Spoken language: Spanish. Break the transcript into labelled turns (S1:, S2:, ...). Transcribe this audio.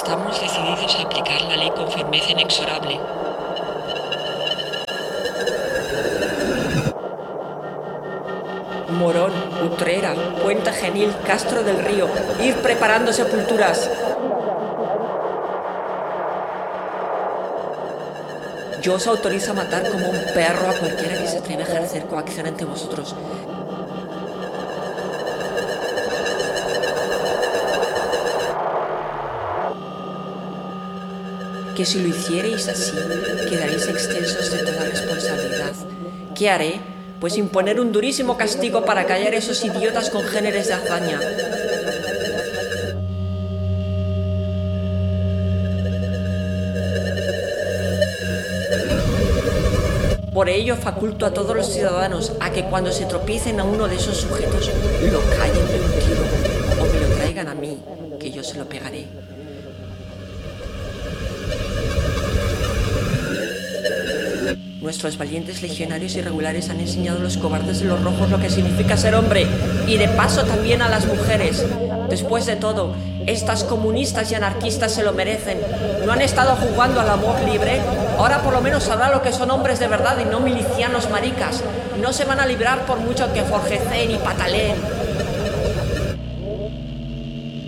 S1: Estamos decididos a aplicar la ley con firmeza inexorable.
S2: Morón, Utrera, Puente Genil, Castro del Río, ir preparando sepulturas. Yo os autorizo a matar como un perro a cualquiera que se atreva a ejercer coacción ante vosotros. Que si lo hiciereis así, quedaréis exentos de toda responsabilidad. ¿Qué haré? Pues imponer un durísimo castigo para callar a esos idiotas congéneres de hazaña. Por ello faculto a todos los ciudadanos a que cuando se tropiecen a uno de esos sujetos, lo callen de un tiro o me lo traigan a mí, que yo se lo pegaré. Nuestros valientes legionarios irregulares han enseñado a los cobardes de los rojos lo que significa ser hombre, y de paso también a las mujeres. Después de todo, estas comunistas y anarquistas se lo merecen. ¿No han estado jugando al amor libre? Ahora por lo menos sabrá lo que son hombres de verdad y no milicianos maricas. No se van a librar por mucho que forjeceen y pataleen.